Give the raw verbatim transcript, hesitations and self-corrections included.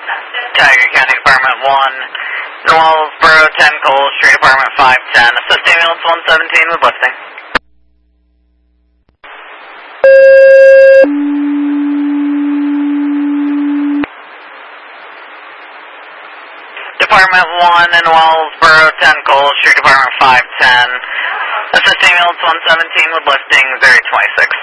Tiger County Department one, Wellsboro ten, Cole Street Apartment five ten. Assist ambulance one seventeen with lifting. Department one in Wellsboro ten, Cole Street Apartment five ten. Assist ambulance one seventeen with lifting zero twenty-six.